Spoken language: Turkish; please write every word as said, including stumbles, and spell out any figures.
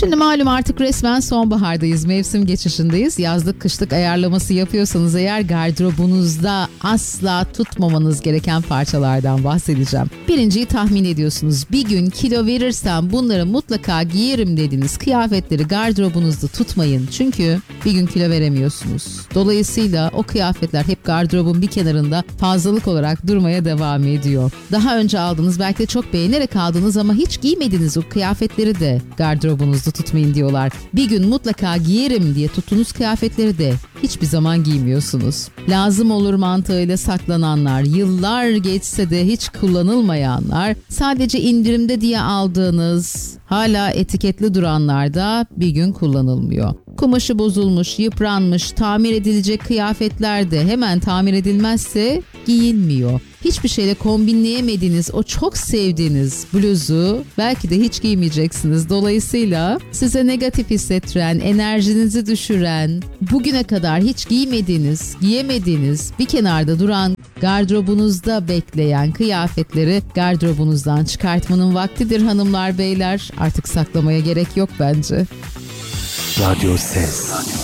Şimdi malum artık resmen sonbahardayız, mevsim geçişindeyiz. Yazlık kışlık ayarlaması yapıyorsanız eğer gardırobunuzda asla tutmamanız gereken parçalardan bahsedeceğim. Birinciyi tahmin ediyorsunuz. Bir gün kilo verirsem bunları mutlaka giyerim dediğiniz kıyafetleri gardırobunuzda tutmayın. Çünkü bir gün kilo veremiyorsunuz. Dolayısıyla o kıyafetler hep gardırobun bir kenarında fazlalık olarak durmaya devam ediyor. Daha önce aldığınız, belki de çok beğenerek aldığınız ama hiç giymediğiniz o kıyafetleri de gardırobunuzda tutmayın diyorlar. Bir gün mutlaka giyerim diye tuttuğunuz kıyafetleri de hiçbir zaman giymiyorsunuz. Lazım olur mantığıyla saklananlar, yıllar geçse de hiç kullanılmayanlar, sadece indirimde diye aldığınız, hala etiketli duranlar da bir gün kullanılmıyor. Kumaşı bozulmuş, yıpranmış, tamir edilecek kıyafetler de hemen tamir edilmezse giyilmiyor. Hiçbir şeyle kombinleyemediğiniz o çok sevdiğiniz bluzu belki de hiç giymeyeceksiniz. Dolayısıyla size negatif hissettiren, enerjinizi düşüren, bugüne kadar hiç giymediğiniz, giyemediğiniz, bir kenarda duran, gardırobunuzda bekleyen kıyafetleri gardırobunuzdan çıkartmanın vaktidir hanımlar beyler. Artık saklamaya gerek yok bence. Radyo Ses.